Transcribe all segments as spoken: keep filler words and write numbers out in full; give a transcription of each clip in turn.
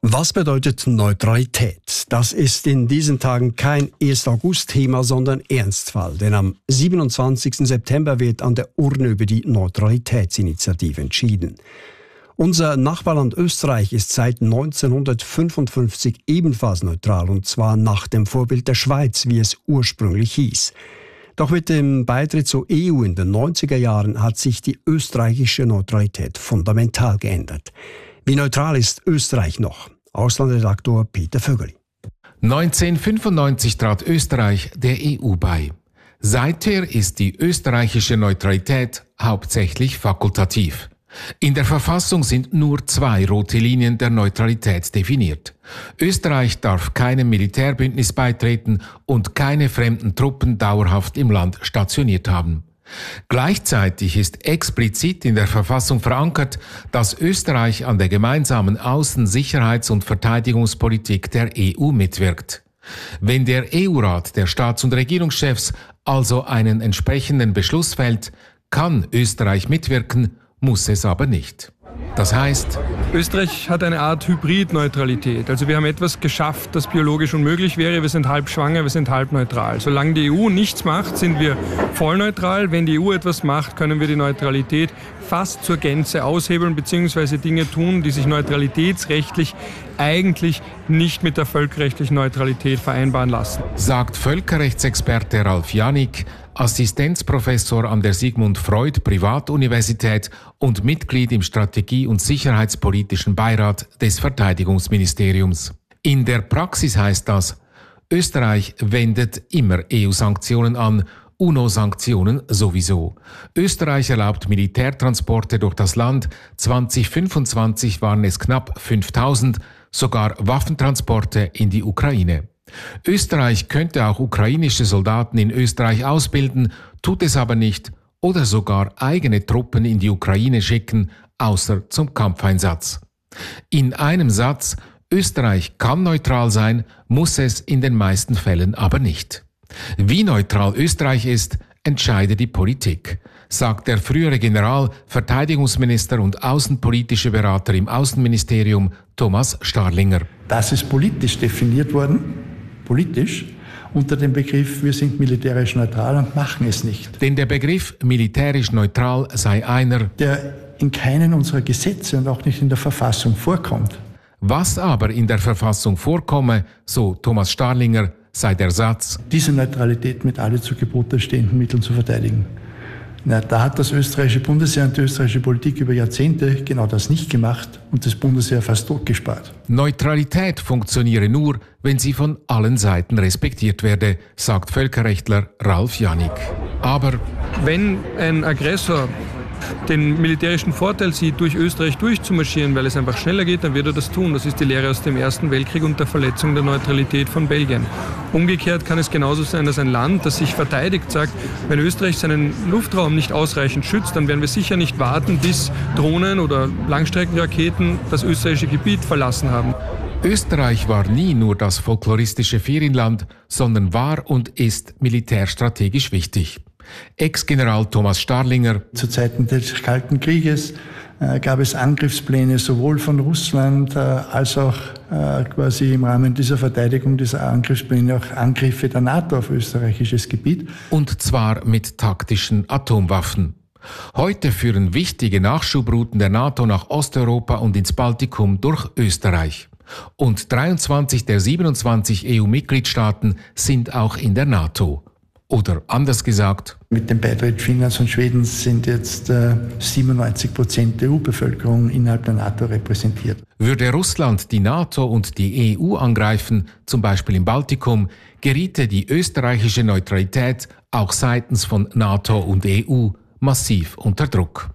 Was bedeutet Neutralität? Das ist in diesen Tagen kein erster August-Thema, sondern Ernstfall. Denn am siebenundzwanzigsten September wird an der Urne über die Neutralitätsinitiative entschieden. Unser Nachbarland Österreich ist seit neunzehnhundertfünfundfünfzig ebenfalls neutral, und zwar nach dem Vorbild der Schweiz, wie es ursprünglich hieß. Doch mit dem Beitritt zur E U in den neunziger Jahren hat sich die österreichische Neutralität fundamental geändert. Wie neutral ist Österreich noch? Auslandredaktor Peter Vögeli. neunzehnhundertfünfundneunzig trat Österreich der E U bei. Seither ist die österreichische Neutralität hauptsächlich fakultativ. In der Verfassung sind nur zwei rote Linien der Neutralität definiert. Österreich darf keinem Militärbündnis beitreten und keine fremden Truppen dauerhaft im Land stationiert haben. Gleichzeitig ist explizit in der Verfassung verankert, dass Österreich an der gemeinsamen Außen-, Sicherheits- und Verteidigungspolitik der E U mitwirkt. Wenn der E U-Rat der Staats- und Regierungschefs also einen entsprechenden Beschluss fällt, kann Österreich mitwirken, muss es aber nicht. Das heißt, Österreich hat eine Art Hybridneutralität. Also wir haben etwas geschafft, das biologisch unmöglich wäre. Wir sind halb schwanger, wir sind halb neutral. Solange die E U nichts macht, sind wir voll neutral. Wenn die E U etwas macht, können wir die Neutralität fast zur Gänze aushebeln bzw. Dinge tun, die sich neutralitätsrechtlich eigentlich nicht mit der völkerrechtlichen Neutralität vereinbaren lassen. Sagt Völkerrechtsexperte Ralf Janik, Assistenzprofessor an der Sigmund Freud Privatuniversität und Mitglied im Strategie- und Sicherheitspolitischen Beirat des Verteidigungsministeriums. In der Praxis heißt das, Österreich wendet immer E U-Sanktionen an, UNO-Sanktionen sowieso. Österreich erlaubt Militärtransporte durch das Land. zwanzig fünfundzwanzig waren es knapp fünftausend, sogar Waffentransporte in die Ukraine. Österreich könnte auch ukrainische Soldaten in Österreich ausbilden, tut es aber nicht, oder sogar eigene Truppen in die Ukraine schicken, außer zum Kampfeinsatz. In einem Satz, Österreich kann neutral sein, muss es in den meisten Fällen aber nicht. Wie neutral Österreich ist, entscheide die Politik, sagt der frühere General, Verteidigungsminister und außenpolitische Berater im Außenministerium Thomas Starlinger. Das ist politisch definiert worden, politisch, unter dem Begriff, wir sind militärisch neutral und machen es nicht. Denn der Begriff militärisch neutral sei einer, der in keinem unserer Gesetze und auch nicht in der Verfassung vorkommt. Was aber in der Verfassung vorkomme, so Thomas Starlinger, sei der Satz, diese Neutralität mit alle zu Gebote stehenden Mitteln zu verteidigen. Na, da hat das österreichische Bundesheer und die österreichische Politik über Jahrzehnte genau das nicht gemacht und das Bundesheer fast totgespart. Neutralität funktioniere nur, wenn sie von allen Seiten respektiert werde, sagt Völkerrechtler Ralf Janik. Aber wenn ein Aggressor den militärischen Vorteil sieht, durch Österreich durchzumarschieren, weil es einfach schneller geht, dann wird er das tun. Das ist die Lehre aus dem Ersten Weltkrieg und der Verletzung der Neutralität von Belgien. Umgekehrt kann es genauso sein, dass ein Land, das sich verteidigt, sagt, wenn Österreich seinen Luftraum nicht ausreichend schützt, dann werden wir sicher nicht warten, bis Drohnen oder Langstreckenraketen das österreichische Gebiet verlassen haben. Österreich war nie nur das folkloristische Ferienland, sondern war und ist militärstrategisch wichtig. Ex-General Thomas Starlinger. Zu Zeiten des Kalten Krieges äh, gab es Angriffspläne sowohl von Russland äh, als auch äh, quasi im Rahmen dieser Verteidigung dieser Angriffspläne auch Angriffe der NATO auf österreichisches Gebiet. Und zwar mit taktischen Atomwaffen. Heute führen wichtige Nachschubrouten der NATO nach Osteuropa und ins Baltikum durch Österreich. Und dreiundzwanzig der siebenundzwanzig E U-Mitgliedstaaten sind auch in der NATO. Oder anders gesagt, mit dem Beitritt Finnlands und Schwedens sind jetzt äh, siebenundneunzig Prozent der E U-Bevölkerung innerhalb der NATO repräsentiert. Würde Russland die NATO und die E U angreifen, zum Beispiel im Baltikum, geriete die österreichische Neutralität auch seitens von NATO und E U massiv unter Druck.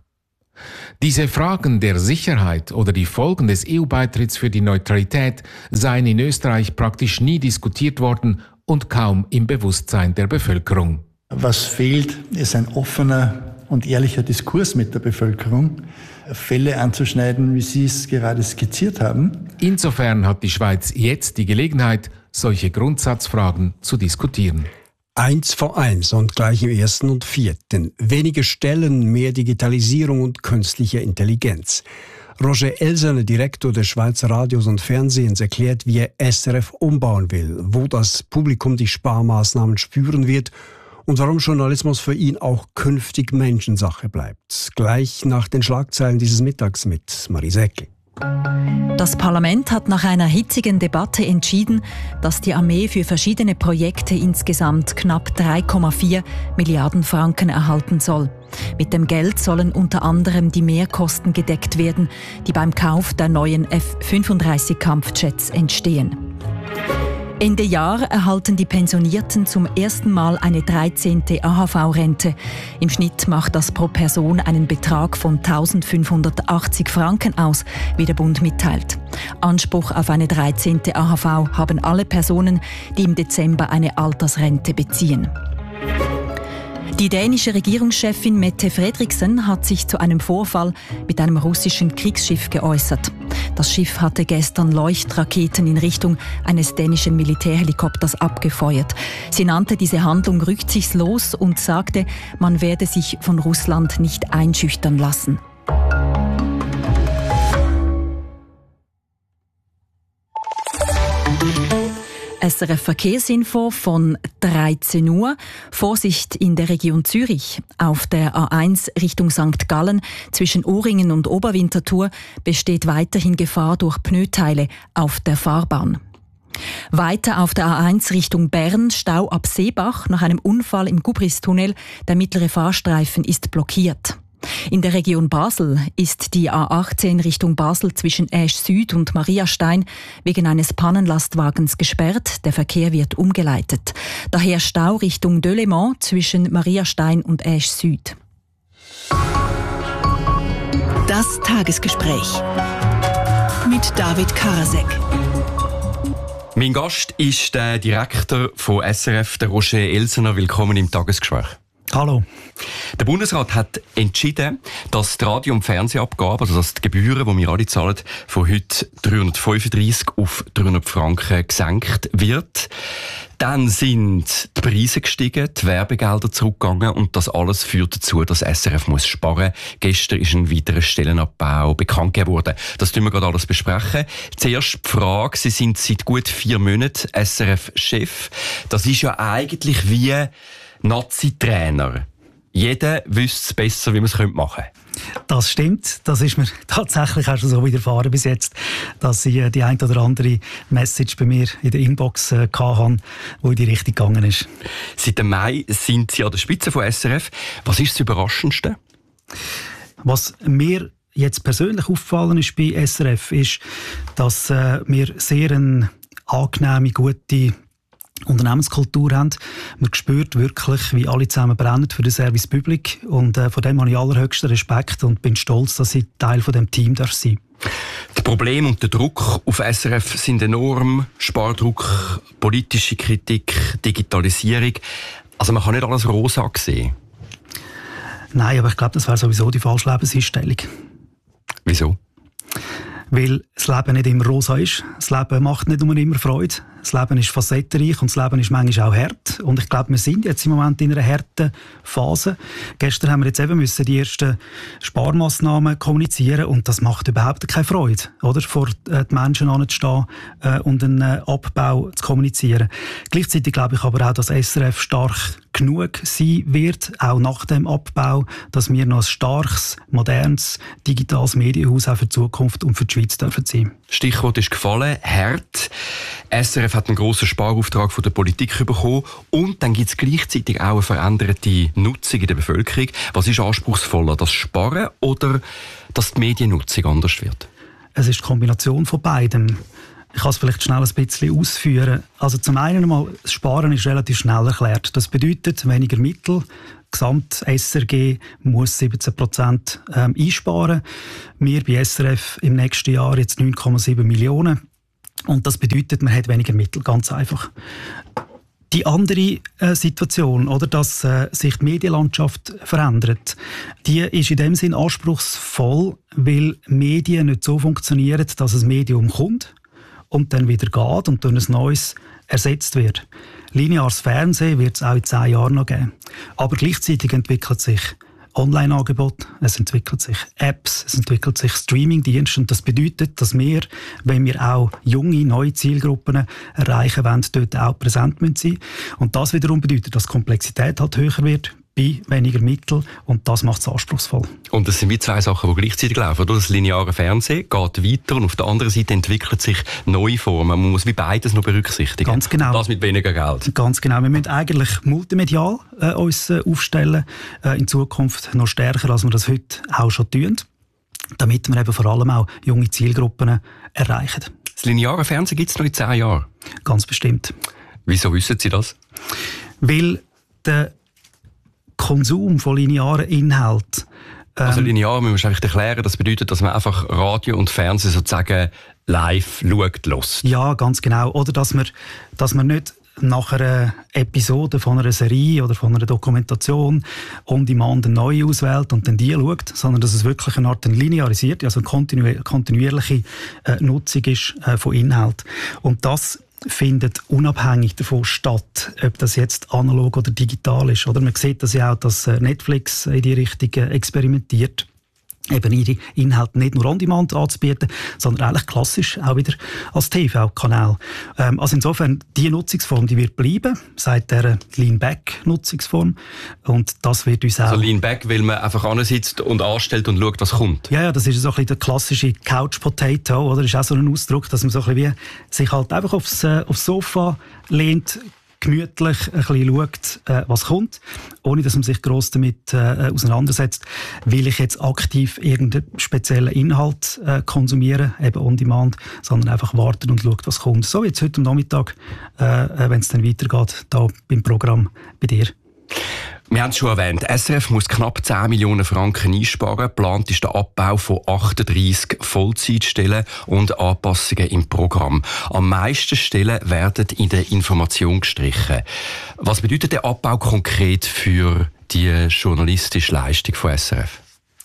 Diese Fragen der Sicherheit oder die Folgen des E U-Beitritts für die Neutralität seien in Österreich praktisch nie diskutiert worden und kaum im Bewusstsein der Bevölkerung. Was fehlt, ist ein offener und ehrlicher Diskurs mit der Bevölkerung, Fälle anzuschneiden, wie Sie es gerade skizziert haben. Insofern hat die Schweiz jetzt die Gelegenheit, solche Grundsatzfragen zu diskutieren. Eins vor eins und gleich im ersten und vierten. Wenige Stellen, mehr Digitalisierung und künstliche Intelligenz. Roger Elsener, Direktor des Schweizer Radios und Fernsehens, erklärt, wie er S R F umbauen will, wo das Publikum die Sparmaßnahmen spüren wird und warum Journalismus für ihn auch künftig Menschensache bleibt. Gleich nach den Schlagzeilen dieses Mittags mit Marie Säckli. Das Parlament hat nach einer hitzigen Debatte entschieden, dass die Armee für verschiedene Projekte insgesamt knapp drei Komma vier Milliarden Franken erhalten soll. Mit dem Geld sollen unter anderem die Mehrkosten gedeckt werden, die beim Kauf der neuen F fünfunddreißig Kampfjets entstehen. Ende Jahr erhalten die Pensionierten zum ersten Mal eine dreizehnte A H V-Rente. Im Schnitt macht das pro Person einen Betrag von eintausendfünfhundertachtzig Franken aus, wie der Bund mitteilt. Anspruch auf eine dreizehnte A H V haben alle Personen, die im Dezember eine Altersrente beziehen. Die dänische Regierungschefin Mette Frederiksen hat sich zu einem Vorfall mit einem russischen Kriegsschiff geäußert. Das Schiff hatte gestern Leuchtraketen in Richtung eines dänischen Militärhelikopters abgefeuert. Sie nannte diese Handlung rücksichtslos und sagte, man werde sich von Russland nicht einschüchtern lassen. S R F Verkehrsinfo von dreizehn Uhr. Vorsicht in der Region Zürich. Auf der A eins Richtung Sankt Gallen zwischen Oringen und Oberwinterthur besteht weiterhin Gefahr durch Pneuteile auf der Fahrbahn. Weiter auf der A eins Richtung Bern, Stau ab Seebach nach einem Unfall im Gubristunnel. Der mittlere Fahrstreifen ist blockiert. In der Region Basel ist die A achtzehn Richtung Basel zwischen Aesch Süd und Mariastein wegen eines Pannenlastwagens gesperrt. Der Verkehr wird umgeleitet. Daher Stau Richtung Delémont zwischen Mariastein und Aesch Süd. Das Tagesgespräch mit David Karasek. Mein Gast ist der Direktor von S R F, der Roger Elsener. Willkommen im Tagesgespräch. Hallo. Der Bundesrat hat entschieden, dass die Radio- und Fernsehabgabe, also dass die Gebühren, die wir alle zahlen, von heute dreihundertfünfunddreissig auf dreihundert Franken gesenkt wird. Dann sind die Preise gestiegen, die Werbegelder zurückgegangen und das alles führt dazu, dass S R F muss sparen. Gestern ist ein weiterer Stellenabbau bekannt gegeben worden. Das tun wir gerade alles besprechen. Zuerst die Frage, Sie sind seit gut vier Monaten S R F-Chef. Das ist ja eigentlich wie Nazi-Trainer. Jeder wüsste es besser, wie man es machen könnte. Das stimmt. Das ist mir tatsächlich auch schon so widerfahren bis jetzt, dass ich die ein oder andere Message bei mir in der Inbox äh, hatte, die in die Richtung gegangen ist. Seit dem Mai sind Sie an der Spitze von S R F. Was ist das Überraschendste? Was mir jetzt persönlich aufgefallen ist bei S R F, ist, dass äh, wir sehr eine angenehme, gute Unternehmenskultur haben. Man spürt wirklich, wie alle zusammen brennen für den Service Public und äh, von dem habe ich allerhöchsten Respekt und bin stolz, dass ich Teil von dem Team darf sein. Die Probleme und der Druck auf S R F sind enorm. Spardruck, politische Kritik, Digitalisierung. Also man kann nicht alles rosa sehen. Nein, aber ich glaube, das wäre sowieso die falsche Lebenseinstellung. Wieso? Weil das Leben nicht immer rosa ist. Das Leben macht nicht immer Freude. Das Leben ist facettenreich und das Leben ist manchmal auch hart. Und ich glaube, wir sind jetzt im Moment in einer harten Phase. Gestern haben wir jetzt eben müssen die ersten Sparmaßnahmen kommunizieren und das macht überhaupt keine Freude, oder? Vor äh, die Menschen anzustehen äh, und einen äh, Abbau zu kommunizieren. Gleichzeitig glaube ich aber auch, dass S R F stark genug sein wird, auch nach dem Abbau, dass wir noch ein starkes, modernes, digitales Medienhaus auch für die Zukunft und für die Schweiz dürfen sein. Stichwort ist gefallen, hart. S R F hat einen grossen Sparauftrag von der Politik bekommen und dann gibt es gleichzeitig auch eine veränderte Nutzung in der Bevölkerung. Was ist anspruchsvoller, das Sparen oder dass die Mediennutzung anders wird? Es ist die Kombination von beidem. Ich kann es vielleicht schnell ein bisschen ausführen. Also zum einen einmal, das Sparen ist relativ schnell erklärt. Das bedeutet weniger Mittel. Gesamt S R G muss siebzehn Prozent ähm, einsparen. Wir bei S R F im nächsten Jahr jetzt neun Komma sieben Millionen. Und das bedeutet, man hat weniger Mittel, ganz einfach. Die andere äh, Situation, oder, dass äh, sich die Medienlandschaft verändert, die ist in dem Sinn anspruchsvoll, weil Medien nicht so funktionieren, dass ein Medium kommt und dann wieder geht und durch ein neues ersetzt wird. Lineares Fernsehen wird es auch in zehn Jahren noch geben. Aber gleichzeitig entwickelt sich Online-Angebote, es entwickelt sich Apps, es entwickelt sich Streaming-Dienste und das bedeutet, dass wir, wenn wir auch junge, neue Zielgruppen erreichen wollen, dort auch präsent sein müssen. Und das wiederum bedeutet, dass die Komplexität halt höher wird, bei weniger Mitteln und das macht es anspruchsvoll. Und das sind wie zwei Sachen, die gleichzeitig laufen. Das lineare Fernsehen geht weiter und auf der anderen Seite entwickeln sich neue Formen. Man muss wie beides noch berücksichtigen. Ganz genau. Und das mit weniger Geld. Ganz genau. Wir müssen eigentlich multimedial äh, uns äh, aufstellen, äh, in Zukunft noch stärker, als wir das heute auch schon tun, damit wir eben vor allem auch junge Zielgruppen erreichen. Das lineare Fernsehen gibt es noch in zehn Jahren? Ganz bestimmt. Wieso wissen Sie das? Weil der Konsum von linearen Inhalten. Ähm, also linear, wir müssen einfach erklären, das bedeutet, dass man einfach Radio und Fernsehen sozusagen live schaut, hört. Ja, ganz genau. Oder dass man, dass man nicht nach einer Episode von einer Serie oder von einer Dokumentation on demand eine neue auswählt und dann die schaut, sondern dass es wirklich eine Art linearisierte, also eine kontinuier- kontinuierliche äh, Nutzung ist äh, von Inhalt. Und das findet unabhängig davon statt, ob das jetzt analog oder digital ist. Oder man sieht das ja auch, dass Netflix in die Richtung experimentiert, eben ihre Inhalte nicht nur on demand anzubieten, sondern eigentlich klassisch auch wieder als T V-Kanal. Ähm, also insofern, die Nutzungsform, die wird bleiben, seit der Lean-Back-Nutzungsform. Und das wird uns auch... Also Lean-Back, weil man einfach ansitzt und anstellt und schaut, was kommt? Ja, ja, das ist so ein bisschen der klassische Couch-Potato, oder? Das ist auch so ein Ausdruck, dass man so ein bisschen wie sich halt einfach aufs, äh, aufs Sofa lehnt, gemütlich ein bisschen schaut, äh, was kommt, ohne dass man sich gross damit äh, auseinandersetzt. Will ich jetzt aktiv irgendeinen speziellen Inhalt äh, konsumieren, eben on demand, sondern einfach warten und schaut, was kommt. So wie jetzt heute am Nachmittag, äh, wenn es dann weitergeht, da beim Programm bei dir. Wir haben es schon erwähnt, S R F muss knapp zehn Millionen Franken einsparen. Geplant ist der Abbau von achtunddreissig Vollzeitstellen und Anpassungen im Programm. Am meisten Stellen werden in der Information gestrichen. Was bedeutet der Abbau konkret für die journalistische Leistung von S R F?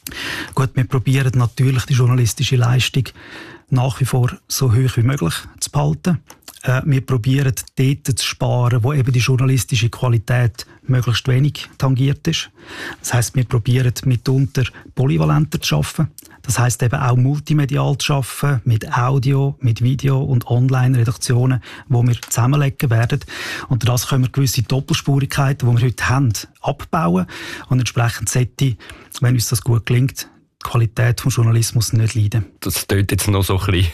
Gut, wir probieren natürlich die journalistische Leistung nach wie vor so hoch wie möglich zu behalten. Äh, wir probieren dort zu sparen, wo eben die journalistische Qualität möglichst wenig tangiert ist. Das heisst, wir probieren mitunter polyvalenter zu arbeiten. Das heisst eben auch multimedial zu arbeiten, mit Audio, mit Video und Online-Redaktionen, die wir zusammenlegen werden. Und das können wir gewisse Doppelspurigkeiten, die wir heute haben, abbauen. Und entsprechend sollte, wenn uns das gut gelingt, die Qualität des Journalismus nicht leiden. Das klingt jetzt noch so ein bisschen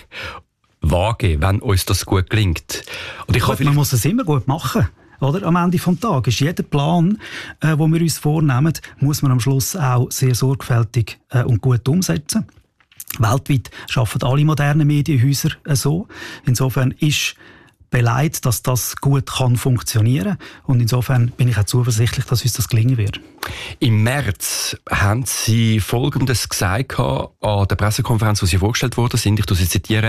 vage, wenn uns das gut gelingt. Und ich gut, man muss es immer gut machen. Oder? Am Ende des Tages ist jeder Plan, äh, den wir uns vornehmen, muss man am Schluss auch sehr sorgfältig äh, und gut umsetzen. Weltweit arbeiten alle modernen Medienhäuser äh, so. Insofern ist beleidigt, dass das gut kann funktionieren. Und insofern bin ich auch zuversichtlich, dass uns das gelingen wird. Im März haben Sie Folgendes gesagt an der Pressekonferenz, wo Sie vorgestellt worden sind. Ich zitiere: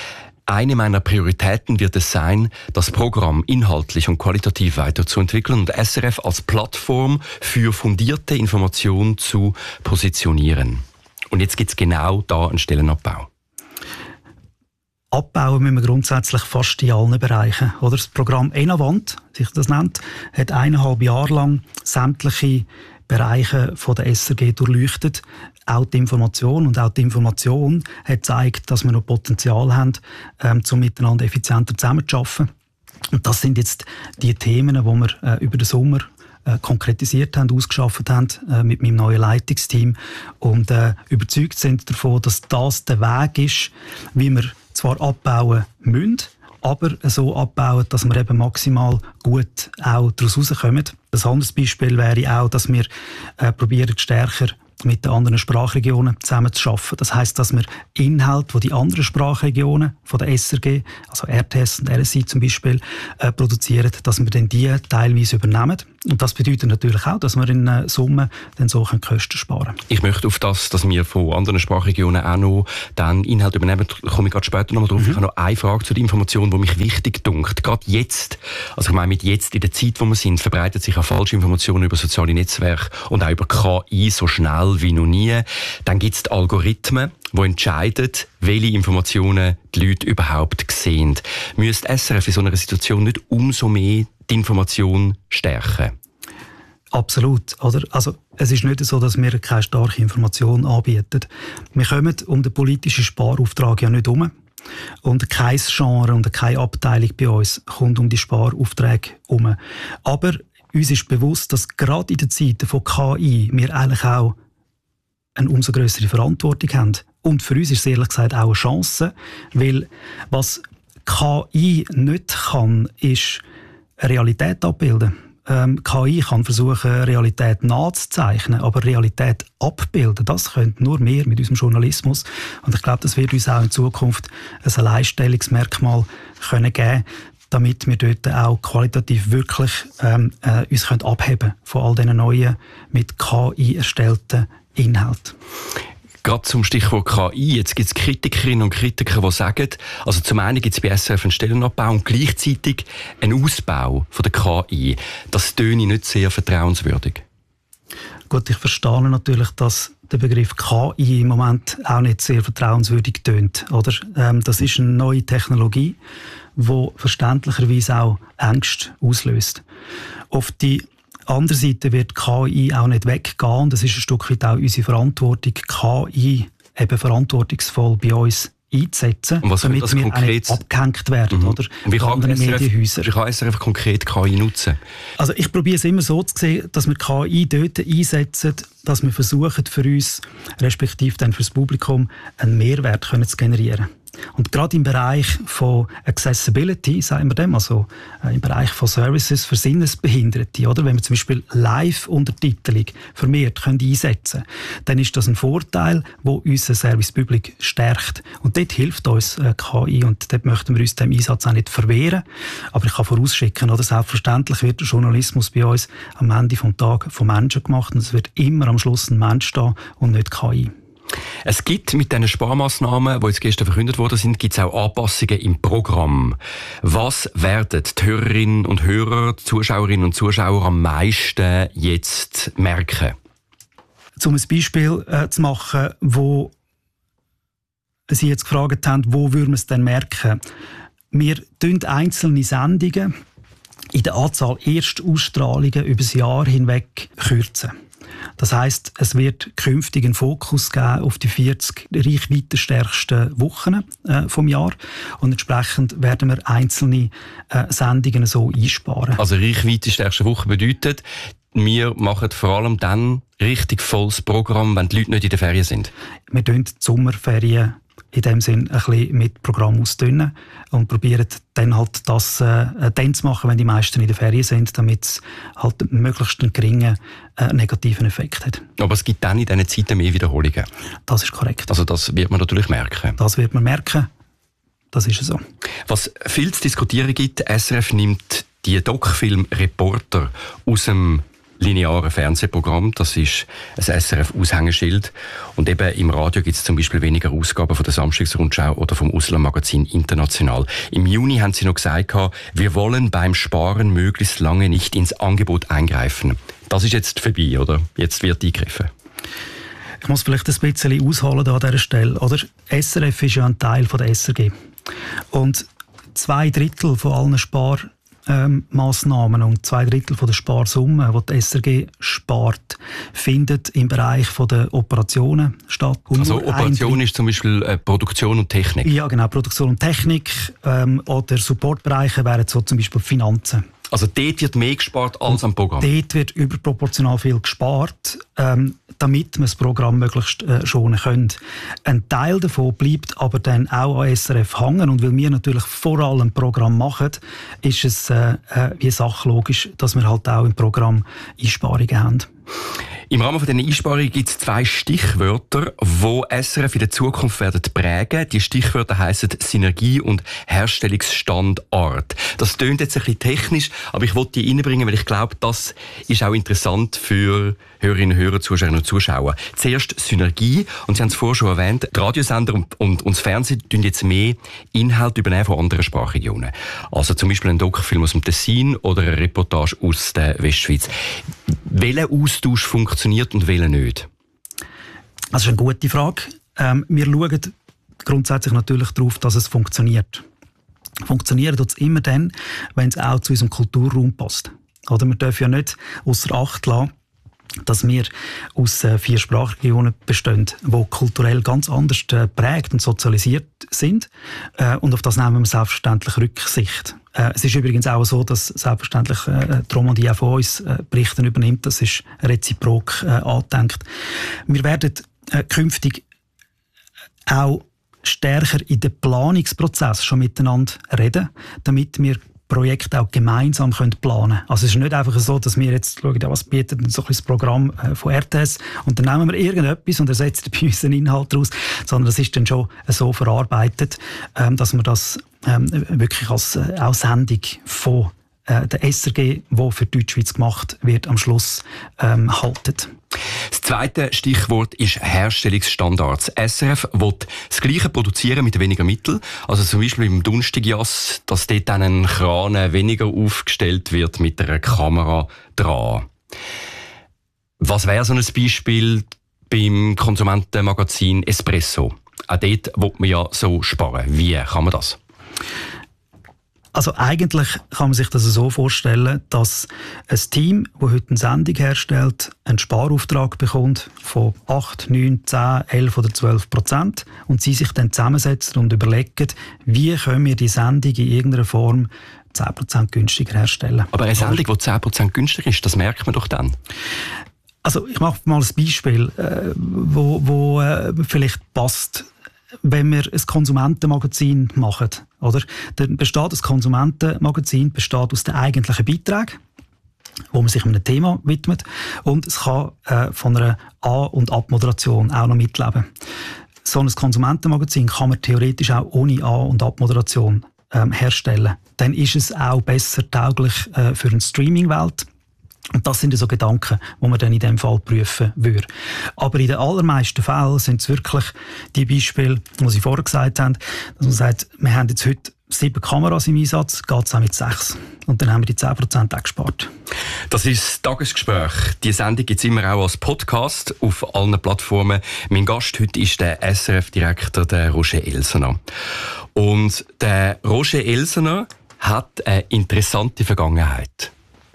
Eine meiner Prioritäten wird es sein, das Programm inhaltlich und qualitativ weiterzuentwickeln und S R F als Plattform für fundierte Information zu positionieren. Und jetzt gibt es genau da einen Stellenabbau. Abbauen müssen wir grundsätzlich fast in allen Bereichen. Oder das Programm Enavant, sich das nennt, hat eineinhalb Jahre lang sämtliche Bereiche von der S R G durchleuchtet. Auch die Information. Und auch die Information hat gezeigt, dass wir noch Potenzial haben, ähm, um miteinander effizienter zusammenzuarbeiten. Und das sind jetzt die Themen, die wir äh, über den Sommer äh, konkretisiert haben, ausgeschafft haben äh, mit meinem neuen Leitungsteam. Und äh, überzeugt sind davon, dass das der Weg ist, wie wir zwar abbauen müssen, aber so abbauen, dass wir eben maximal gut auch daraus rauskommen. Ein anderes Beispiel wäre auch, dass wir äh, probieren, stärker mit den anderen Sprachregionen zusammenzuarbeiten. Das heisst, dass wir Inhalte, die die anderen Sprachregionen von der S R G, also R T S und R S I zum Beispiel, äh, produzieren, dass wir dann die teilweise übernehmen. Und das bedeutet natürlich auch, dass wir in äh, Summe dann so Kosten sparen können. Ich möchte auf das, dass wir von anderen Sprachregionen auch noch dann Inhalte übernehmen, da komme ich gerade später noch mal drauf. Mhm. Ich habe noch eine Frage zu der Information, die mich wichtig dünkt. Gerade jetzt, also ich meine mit jetzt, in der Zeit, wo wir sind, verbreitet sich auch falsche Informationen über soziale Netzwerke und auch über K I so schnell wie noch nie. Dann gibt es die Algorithmen, die entscheiden, welche Informationen die Leute überhaupt sehen. Müsste S R F in so einer Situation nicht umso mehr die Information stärken? Absolut. Oder? Also, es ist nicht so, dass wir keine starke Information anbieten. Wir kommen um den politischen Sparauftrag ja nicht herum. Und kein Genre und keine Abteilung bei uns kommt um die Sparaufträge herum. Aber uns ist bewusst, dass gerade in den Zeiten von K I wir eigentlich auch eine umso grössere Verantwortung haben. Und für uns ist es ehrlich gesagt auch eine Chance, weil was K I nicht kann, ist eine Realität abbilden. Ähm, K I kann versuchen, Realität nachzuzeichnen, aber Realität abbilden, das können nur wir mit unserem Journalismus. Und ich glaube, das wird uns auch in Zukunft ein Alleinstellungsmerkmal können geben, damit wir dort auch qualitativ wirklich ähm, äh, uns können abheben von all diesen neuen, mit K I erstellten Inhalten. Gerade zum Stichwort K I. Jetzt gibt es Kritikerinnen und Kritiker, die sagen, also zum einen gibt es bei S R F einen Stellenabbau und gleichzeitig einen Ausbau von der K I. Das töne nicht sehr vertrauenswürdig. Gut, ich verstehe natürlich, dass der Begriff K I im Moment auch nicht sehr vertrauenswürdig tönt. Oder? Ähm, das ist eine neue Technologie, die verständlicherweise auch Ängste auslöst. Auf die andere Seite wird K I auch nicht weggehen und das ist ein Stück weit auch unsere Verantwortung, K I eben verantwortungsvoll bei uns einzusetzen, und was damit das wir konkret nicht abgehängt werden, mhm. oder? Und wie kann anderen Medienhäusern. Wie kann S R F konkret K I nutzen? Also ich probiere es immer so zu sehen, dass wir K I dort einsetzen, dass wir versuchen, für uns, respektive dann für das Publikum, einen Mehrwert können zu generieren. Und gerade im Bereich von Accessibility, sagen wir dem, also äh, im Bereich von Services für Sinnesbehinderte, oder? Wenn wir zum Beispiel Live-Untertitelung vermehrt können einsetzen können, dann ist das ein Vorteil, der unser Service Public stärkt. Und dort hilft uns äh, K I und dort möchten wir uns dem Einsatz auch nicht verwehren. Aber ich kann vorausschicken, oder? Selbstverständlich wird der Journalismus bei uns am Ende des Tages von Menschen gemacht und es wird immer am Schluss ein Mensch stehen und nicht K I. Es gibt mit diesen Sparmaßnahmen, die jetzt gestern verkündet worden sind, gibt es auch Anpassungen im Programm. Was werden die Hörerinnen und Hörer, die Zuschauerinnen und Zuschauer am meisten jetzt merken? Um ein Beispiel äh, zu machen, wo Sie jetzt gefragt haben, wo würden wir es denn merken? Wir kürzen einzelne Sendungen in der Anzahl Erstausstrahlungen über das Jahr hinweg kürzen. Das heisst, es wird künftig einen Fokus geben auf die vierzig reichweitenstärksten Wochen äh, vom Jahr und entsprechend werden wir einzelne äh, Sendungen so einsparen. Also reichweitenstärkste Woche bedeutet, wir machen vor allem dann richtig volles Programm, wenn die Leute nicht in der Ferien sind? Wir tun die Sommerferien in dem Sinn ein bisschen mit Programm ausdünnen und probieren dann halt das äh, dann zu machen, wenn die meisten in der Ferien sind, damit es halt möglichst einen geringen äh, negativen Effekt hat. Aber es gibt dann in diesen Zeiten mehr Wiederholungen? Das ist korrekt. Also das wird man natürlich merken? Das wird man merken. Das ist so. Was viel zu diskutieren gibt, S R F nimmt die Doc-Film «Reporter» aus dem linearen Fernsehprogramm. Das ist ein S R F-Aushängeschild. Und eben im Radio gibt es zum Beispiel weniger Ausgaben von der Samstagsrundschau oder vom Auslandmagazin International. Im Juni haben sie noch gesagt, wir wollen beim Sparen möglichst lange nicht ins Angebot eingreifen. Das ist jetzt vorbei, oder? Jetzt wird eingegriffen. Ich muss vielleicht ein bisschen ausholen an dieser Stelle. Oder? S R F ist ja ein Teil von der S R G. Und zwei Drittel von allen Spar Ähm, Massnahmen und zwei Drittel von der Sparsumme, die die S R G spart, findet im Bereich von der Operationen statt. Und also Operation ist zum Beispiel äh, Produktion und Technik? Ja, genau, Produktion und Technik. Ähm, oder Supportbereiche wären so zum Beispiel Finanzen. Also dort wird mehr gespart als am Programm? Dort wird überproportional viel gespart, ähm, damit wir das Programm möglichst äh, schonen können. Ein Teil davon bleibt aber dann auch an S R F hängen. Und weil wir natürlich vor allem ein Programm machen, ist es äh, äh, wie sachlogisch, dass wir halt auch im Programm Einsparungen haben. Im Rahmen von diesen Einsparungen gibt es zwei Stichwörter, die S R F in der Zukunft werden prägen. Die Stichwörter heissen Synergie und Herstellungsstandort. Das tönt jetzt ein bisschen technisch, aber ich wollte die reinbringen, weil ich glaube, das ist auch interessant für Hörerinnen und Hörer, Zuschauerinnen und Zuschauer. Zuerst Synergie, und Sie haben es vorher schon erwähnt, die Radiosender und, und, und das Fernsehen tun jetzt mehr Inhalte übernehmen von anderen Sprachregionen. Also zum Beispiel ein Doc-Film aus dem Tessin oder eine Reportage aus der Westschweiz. Welcher Austausch funktioniert und welcher nicht? Das ist eine gute Frage. Ähm, wir schauen grundsätzlich natürlich darauf, dass es funktioniert. Funktioniert tut es immer dann, wenn es auch zu unserem Kulturraum passt. Oder wir dürfen ja nicht ausser Acht lassen, dass wir aus äh, vier Sprachregionen bestehen, die kulturell ganz anders äh, geprägt und sozialisiert sind. Äh, und auf das nehmen wir selbstverständlich Rücksicht. Äh, es ist übrigens auch so, dass selbstverständlich äh, die Romandie auch von uns äh, Berichte übernimmt. Das ist reziprok äh, angedenkt. Wir werden äh, künftig auch stärker in den Planungsprozess schon miteinander reden, damit wir Projekte auch gemeinsam planen können. Also es ist nicht einfach so, dass wir jetzt schauen, ja, was bietet so ein das Programm von R T S und dann nehmen wir irgendetwas und ersetzen bei uns einen Inhalt daraus, sondern das ist dann schon so verarbeitet, dass wir das wirklich als auch Sendung von der S R G, die für die Deutschschweiz gemacht wird, am Schluss ähm, halten. Das zweite Stichwort ist Herstellungsstandards. S R F will das Gleiche produzieren mit weniger Mitteln. Also zum Beispiel im Dunstigjass, dass dort dann ein Kran weniger aufgestellt wird mit einer Kamera dran. Was wäre so ein Beispiel beim Konsumentenmagazin Espresso? Auch dort will man ja so sparen. Wie kann man das? Also eigentlich kann man sich das so vorstellen, dass ein Team, das heute eine Sendung herstellt, einen Sparauftrag bekommt von acht, neun, zehn, elf oder zwölf Prozent und sie sich dann zusammensetzen und überlegen, wie können wir die Sendung in irgendeiner Form zehn Prozent günstiger herstellen. Aber eine Sendung, die zehn Prozent günstiger ist, das merkt man doch dann. Also ich mache mal ein Beispiel, äh, wo, wo äh, vielleicht passt. Wenn wir ein Konsumentenmagazin machen, oder? Dann besteht das Konsumentenmagazin besteht aus den eigentlichen Beiträgen, wo man sich einem Thema widmet, und es kann äh, von einer A- und Abmoderation auch noch mitleben. So ein Konsumentenmagazin kann man theoretisch auch ohne A- und Abmoderation ähm, herstellen. Dann ist es auch besser tauglich äh, für eine Streaming-Welt. Und das sind so Gedanken, die man dann in diesem Fall prüfen würde. Aber in den allermeisten Fällen sind es wirklich die Beispiele, die Sie vorher gesagt haben, dass man sagt, wir haben jetzt heute sieben Kameras im Einsatz, geht es auch mit sechs. Und dann haben wir die zehn Prozent auch gespart. Das ist das Tagesgespräch. Die Sendung gibt es immer auch als Podcast auf allen Plattformen. Mein Gast heute ist der S R F-Direktor, der Roger Elsener. Und der Roger Elsener hat eine interessante Vergangenheit.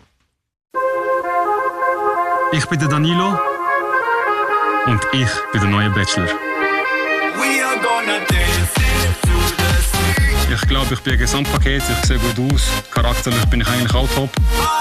Ich bin der Danilo und ich bin der neue Bachelor. Ich glaube, ich bin ein Gesamtpaket, ich sehe gut aus, charakterlich bin ich eigentlich auch top.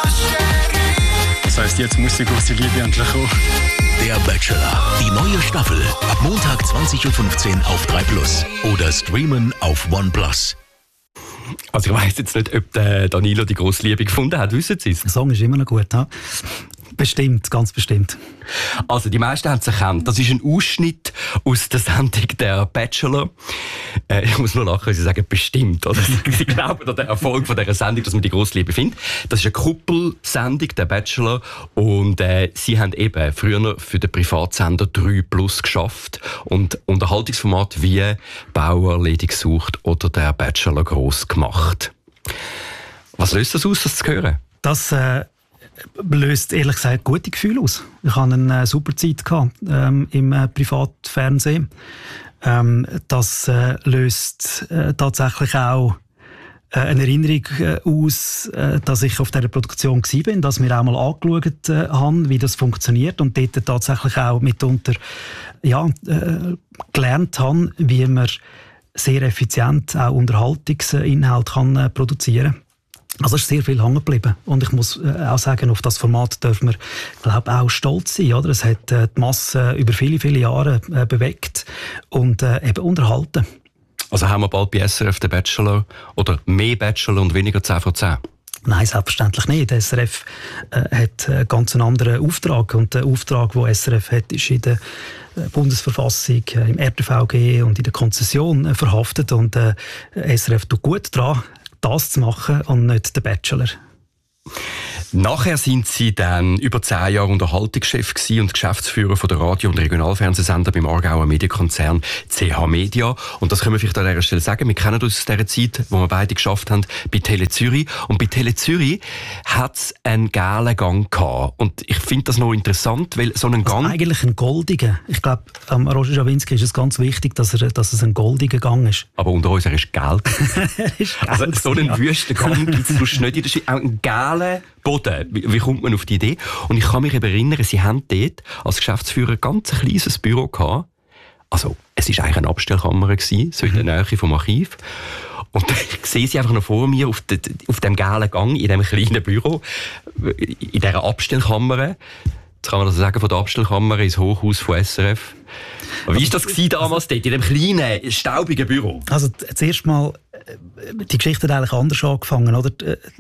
Das heisst, jetzt muss die große Liebe endlich kommen. Der Bachelor, die neue Staffel, ab Montag zwanzig Uhr fünfzehn auf drei Plus oder streamen auf OnePlus. Also ich weiss jetzt nicht, ob der Danilo die grosse Liebe gefunden hat, wissen Sie es? Der Song ist immer noch gut, ha? Bestimmt, ganz bestimmt. Also die meisten haben es erkannt. Das ist ein Ausschnitt aus der Sendung «Der Bachelor». Äh, ich muss nur lachen, weil Sie sagen «bestimmt». Oder? Sie glauben an den Erfolg von dieser Sendung, dass man die grosse Liebe findet. Das ist eine Kuppelsendung, «Der Bachelor». Und äh, Sie haben eben früher für den Privatsender drei Plus geschafft und Unterhaltungsformate wie «Bauer, Ledig sucht» oder «Der Bachelor» gross gemacht. Was löst das aus, das zu hören? Das äh löst ehrlich gesagt gute Gefühle aus. Ich hatte eine äh, super Zeit gehabt, ähm, im äh, Privatfernsehen. Ähm, das äh, löst äh, tatsächlich auch äh, eine Erinnerung äh, aus, äh, dass ich auf dieser Produktion war, dass wir auch mal angeschaut äh, haben, wie das funktioniert und dort tatsächlich auch mitunter ja, äh, gelernt haben, wie man sehr effizient auch Unterhaltungsinhalt kann, äh, produzieren kann. Also es ist sehr viel hängen geblieben. Und ich muss äh, auch sagen, auf das Format dürfen wir, glaube auch stolz sein. Oder? Es hat äh, die Masse über viele, viele Jahre äh, bewegt und äh, eben unterhalten. Also haben wir bald bei S R F den Bachelor oder mehr Bachelor und weniger zehn von zehn? Nein, selbstverständlich nicht. Der S R F äh, hat einen ganz anderen Auftrag. Und der Auftrag, den S R F hat, ist in der Bundesverfassung, äh, im R T V G und in der Konzession äh, verhaftet. Und äh, S R F tut gut daran, das zu machen und nicht der Bachelor. Nachher sind Sie dann über zehn Jahre Unterhaltungschef und Geschäftsführer von der Radio- und Regionalfernsehsender beim Aargauer Medienkonzern C H Media. Und das können wir vielleicht an dieser Stelle sagen. Wir kennen uns aus dieser Zeit, wo wir beide geschafft haben, bei Tele Zürich. Und bei Tele Zürich hat es einen gelben Gang gehabt. Und ich finde das noch interessant, weil so einen Gang... Also eigentlich ein goldiger. Ich glaube, am Roger Schawinski ist es ganz wichtig, dass, er, dass es ein goldiger Gang ist. Aber unter uns, er ist gelb. er ist gelb. Also so einen ja. wüsten Gang gibt es nicht in der Schweiz. Auch einen gelben Boden. Wie, wie kommt man auf die Idee? Und ich kann mich eben erinnern, Sie haben dort als Geschäftsführer ein ganz kleines Büro gehabt. Also, es war eigentlich eine Abstellkammer gewesen, so in der Nähe vom Archiv. Und ich sehe sie einfach noch vor mir auf, de, auf dem gelben Gang, in diesem kleinen Büro, in dieser Abstellkammer. Jetzt kann man das sagen, von der Abstellkammer ins Hochhaus von S R F. Aber wie war das gewesen damals dort, in dem kleinen, staubigen Büro? Also zuerst mal, die Geschichte hat eigentlich anders angefangen. Oder?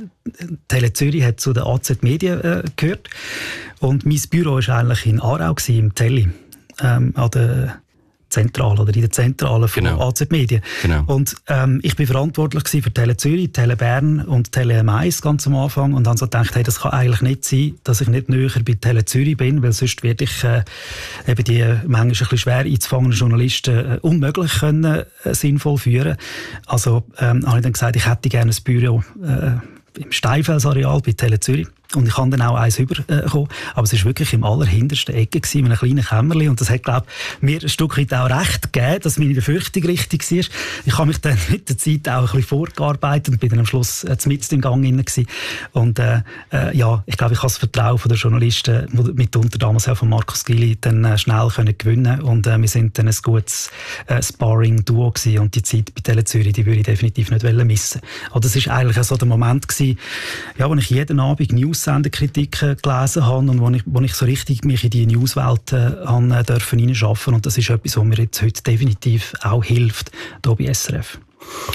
Tele Zürich hat zu den A Z Medien äh, gehört. Und mein Büro war eigentlich in Aarau, im Telly, ähm, an der Zentrale oder in der Zentrale von genau. A Z Medien. Genau. Und ähm, ich bin verantwortlich gewesen für Tele Zürich, Tele Bern und Tele M eins ganz am Anfang und habe so gedacht, hey, das kann eigentlich nicht sein, dass ich nicht näher bei Tele Zürich bin, weil sonst werde ich äh, eben die manchmal ein bisschen schwer einzufangenden Journalisten äh, unmöglich können äh, sinnvoll führen. Also ähm, habe ich dann gesagt, ich hätte gerne ein Büro äh, im Steinfelsareal bei Tele Zürich. Und ich habe dann auch eins überkommen. Aber es war wirklich im allerhintersten Ecke gewesen, in einem kleinen Kämmerchen. Und das hat, glaube ich, mir ein Stück weit auch recht gegeben, dass meine Befürchtung richtig war. Ich habe mich dann mit der Zeit auch ein bisschen vorgearbeitet und bin dann am Schluss äh, mitten im Gang drin gewesen. Und äh, äh, ja, ich glaube, ich habe das Vertrauen von der Journalisten, mitunter damals auch von Markus Gili, dann äh, schnell können gewinnen. Und äh, wir sind dann ein gutes äh, Sparring-Duo gewesen. Und die Zeit bei Tele Zürich, die würde ich definitiv nicht missen. Aber das war eigentlich so der Moment gewesen, ja, wo ich jeden Abend News Sendekritiken gelesen habe und wo ich, wo ich so richtig mich in die Newswelt äh, habe dürfen reinschaffen. Und das ist etwas, was mir jetzt heute definitiv auch hilft, hier bei S R F.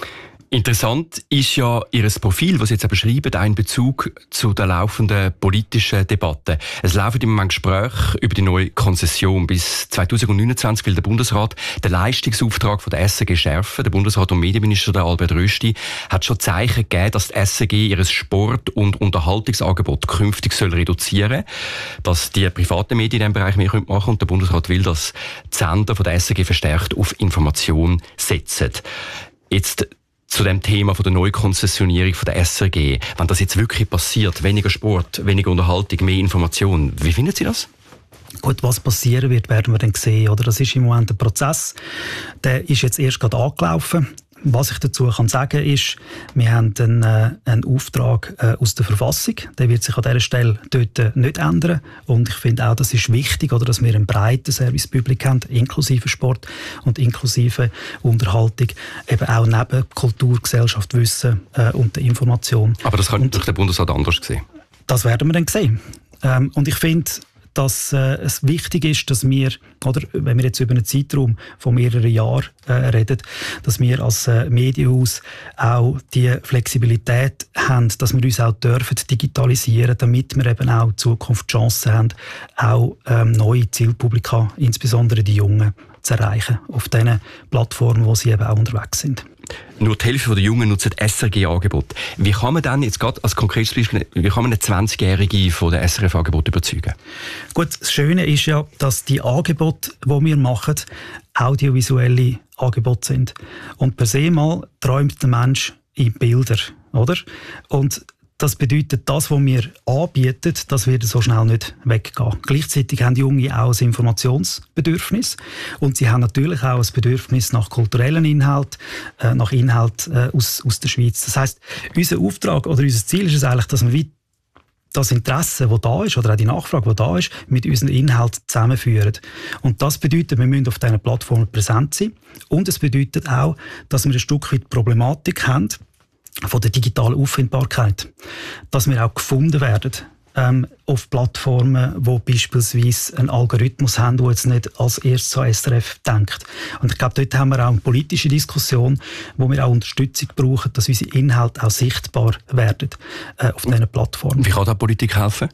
Interessant ist ja Ihr Profil, das Sie jetzt beschreiben, ein Bezug zu der laufenden politischen Debatte. Es laufen im Moment Gespräche über die neue Konzession. Bis zwanzig neunundzwanzig will der Bundesrat den Leistungsauftrag von der S R G schärfen. Der Bundesrat und Medienminister der Albert Rösti hat schon Zeichen gegeben, dass die S R G ihr Sport- und Unterhaltungsangebot künftig soll reduzieren soll, dass die privaten Medien in diesem Bereich mehr machen können. Und der Bundesrat will, dass die Sender von der S R G verstärkt auf Information setzen. Jetzt zu dem Thema von der Neukonzessionierung von der S R G. Wenn das jetzt wirklich passiert, weniger Sport, weniger Unterhaltung, mehr Information, wie finden Sie das? Gut, was passieren wird, werden wir dann sehen. Oder? Das ist im Moment ein Prozess, der ist jetzt erst gerade angelaufen. Was ich dazu kann sagen ist, wir haben einen, äh, einen Auftrag äh, aus der Verfassung. Der wird sich an dieser Stelle dort äh, nicht ändern. Und ich finde auch, das ist wichtig, oder, dass wir einen breiten Servicepublik haben, inklusive Sport und inklusive Unterhaltung, eben auch neben Kultur, Gesellschaft, Wissen äh, und der Information. Aber das kann durch den Bundesrat anders sehen. Das werden wir dann sehen. Ähm, und ich finde, dass äh, es wichtig ist, dass wir, oder wenn wir jetzt über einen Zeitraum von mehreren Jahren äh, reden, dass wir als äh, Medienhaus auch die Flexibilität haben, dass wir uns auch dürfen digitalisieren, damit wir eben auch in Zukunft die Chance haben, auch ähm, neue Zielpublika, insbesondere die Jungen, zu erreichen auf diesen Plattformen, wo sie eben auch unterwegs sind. Nur die Hälfte der Jungen nutzt S R G-Angebot. Wie kann man dann jetzt gerade als konkretes Beispiel, wie kann man eine zwanzigjährige von der S R F-Angebot überzeugen? Gut, das Schöne ist ja, dass die Angebote, die wir machen, audiovisuelle Angebote sind. Und per se mal träumt der Mensch in Bilder, oder? Und das bedeutet, das, was wir anbieten, das wird so schnell nicht weggehen. Gleichzeitig haben die Junge auch ein Informationsbedürfnis und sie haben natürlich auch ein Bedürfnis nach kulturellen Inhalt, äh, nach Inhalt äh, aus, aus der Schweiz. Das heisst, unser Auftrag oder unser Ziel ist es eigentlich, dass wir das Interesse, das da ist, oder auch die Nachfrage, die da ist, mit unseren Inhalten zusammenführen. Und das bedeutet, wir müssen auf diesen Plattformen präsent sein und es bedeutet auch, dass wir ein Stück weit Problematik haben, von der digitalen Auffindbarkeit. Dass wir auch gefunden werden ähm, auf Plattformen, die beispielsweise einen Algorithmus haben, der jetzt nicht als erstes an S R F denkt. Und ich glaube, dort haben wir auch eine politische Diskussion, wo wir auch Unterstützung brauchen, dass unsere Inhalte auch sichtbar werden äh, auf diesen Plattformen. Wie kann da Politik helfen?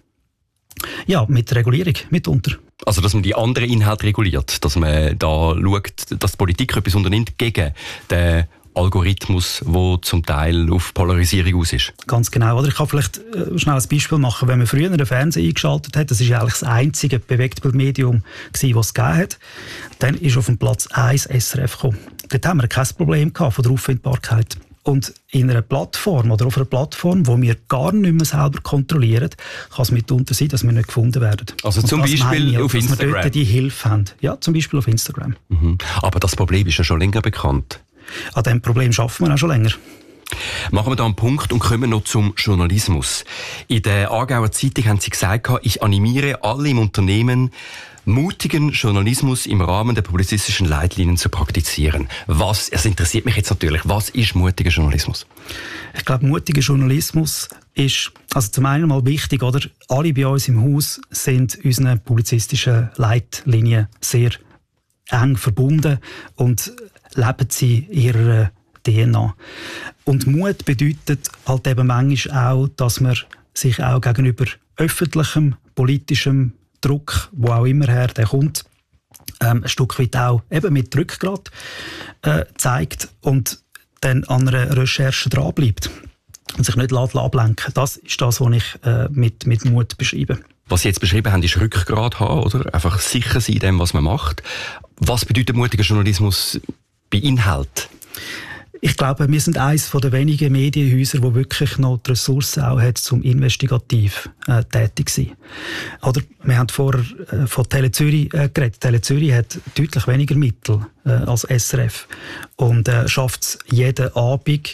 Ja, mit Regulierung, mitunter. Also, dass man die anderen Inhalte reguliert, dass man da schaut, dass die Politik etwas unternimmt gegen den Algorithmus, der zum Teil auf Polarisierung aus ist. Ganz genau. Oder ich kann vielleicht äh, schnell ein Beispiel machen. Wenn man früher den Fernseher eingeschaltet hat, das war eigentlich das einzige Bewegtbildmedium, das es gegeben hat, dann ist auf dem Platz eins S R F gekommen. Dort haben wir kein Problem gehabt von der Auffindbarkeit. Und in einer Plattform oder auf einer Plattform, die wir gar nicht mehr selber kontrollieren, kann es mitunter sein, dass wir nicht gefunden werden. Also zum Beispiel auf Instagram? Dass wir dort die Hilfe haben. Ja, zum Beispiel auf Instagram. Mhm. Aber das Problem ist ja schon länger bekannt. An diesem Problem arbeiten wir auch schon länger. Machen wir da einen Punkt und kommen noch zum Journalismus. In der Aargauer Zeitung haben Sie gesagt, ich animiere alle im Unternehmen, mutigen Journalismus im Rahmen der publizistischen Leitlinien zu praktizieren. Was, es interessiert mich jetzt natürlich, was ist mutiger Journalismus? Ich glaube, mutiger Journalismus ist also zum einen mal wichtig, oder? Alle bei uns im Haus sind unseren publizistischen Leitlinien sehr eng verbunden und leben sie ihrer D N A. Und Mut bedeutet halt eben manchmal auch, dass man sich auch gegenüber öffentlichem, politischem Druck, wo auch immer her der kommt, ähm, ein Stück weit auch eben mit Rückgrat äh, zeigt und dann an einer Recherche dranbleibt und sich nicht ablenken. Das ist das, was ich äh, mit, mit Mut beschreibe. Was Sie jetzt beschrieben haben, ist Rückgrat haben, oder? Einfach sicher sein in dem, was man macht. Was bedeutet mutiger Journalismus bei Inhalt? Ich glaube, wir sind eines der wenigen Medienhäuser, die wirklich noch die Ressourcen auch hat, um investigativ äh, tätig zu sein. Oder, wir haben vorher äh, von Tele Zürich äh, geredet. Tele Zürich hat deutlich weniger Mittel äh, als S R F und äh, schafft es jeden Abend,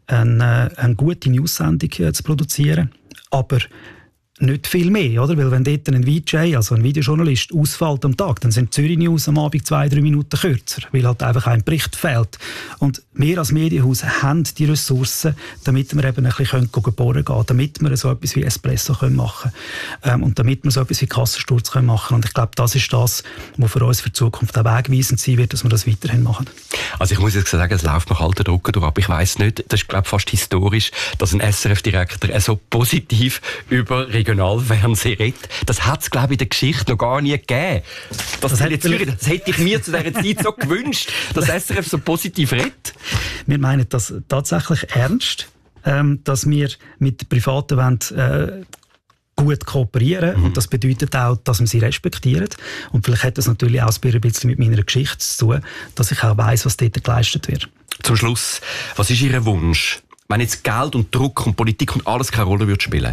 eine, eine gute News-Sendung äh, zu produzieren. Aber nicht viel mehr, oder? Weil wenn dort ein V J, also ein Videojournalist, ausfällt am Tag, dann sind Zürich News am Abend zwei, drei Minuten kürzer, weil halt einfach ein Bericht fehlt. Und wir als Medienhaus haben die Ressourcen, damit wir eben ein bisschen bohren können, damit wir so etwas wie Espresso machen können ähm, und damit wir so etwas wie Kassensturz machen können. Und ich glaube, das ist das, was für uns für die Zukunft auch wegweisend sein wird, dass wir das weiterhin machen. Also ich muss jetzt sagen, es läuft nach alten Drucken durch, aber ich weiss nicht, das ist glaube ich fast historisch, dass ein S R F-Direktor so positiv über Regionalfernsehen redet. Das hat es, glaube ich, in der Geschichte noch gar nie gegeben. Das, das, hätte, Zürich, das hätte ich mir zu dieser Zeit so gewünscht, dass S R F so positiv redet. Wir meinen das tatsächlich ernst, ähm, dass wir mit den Privaten wollen, äh, gut kooperieren. Mhm. Und das bedeutet auch, dass wir sie respektieren. Und vielleicht hat das natürlich auch ein bisschen mit meiner Geschichte zu tun, dass ich auch weiss, was dort geleistet wird. Zum Schluss, was ist Ihr Wunsch? Wenn jetzt Geld und Druck und Politik und alles keine Rolle würde spielen,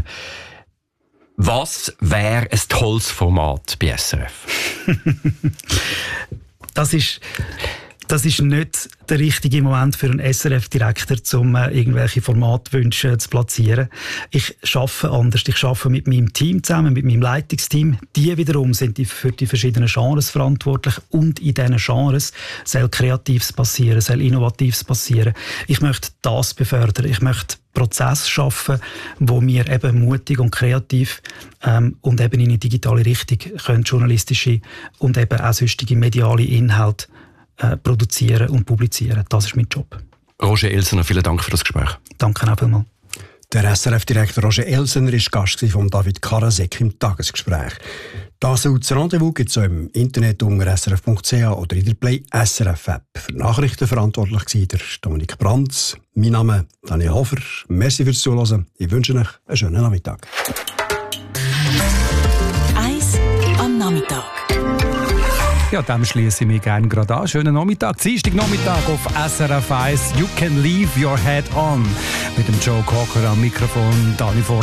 was wäre ein tolles Format bei S R F? Das ist, das ist nicht der richtige Moment für einen S R F-Direktor, um äh, irgendwelche Formatwünsche zu platzieren. Ich arbeite anders. Ich arbeite mit meinem Team zusammen, mit meinem Leitungsteam. Die wiederum sind die für die verschiedenen Genres verantwortlich. Und in diesen Genres soll Kreatives passieren, soll Innovatives passieren. Ich möchte das befördern. Ich möchte Prozess schaffen, wo wir eben mutig und kreativ ähm, und eben in eine digitale Richtung können journalistische und eben auch sonstige mediale Inhalte äh, produzieren und publizieren. Das ist mein Job. Roger Elsener, vielen Dank für das Gespräch. Danke auch vielmals. Der S R F-Direktor Roger Elsener war Gast von David Karasek im Tagesgespräch. Das Rendezvous gibt es auch im Internet unter s r f punkt c h oder in der Play S R F App. Für Nachrichten verantwortlich war der Dominik Brandt. Mein Name ist Daniel Hofer. Merci fürs Zuhören. Ich wünsche euch einen schönen Nachmittag. Eis am Nachmittag. Ja, dem schließe ich mich gerne gerade an. Schönen Nachmittag, Dienstagnachmittag auf S R F eins. You can leave your head on. Mit dem Joe Cocker am Mikrofon, Dani Vor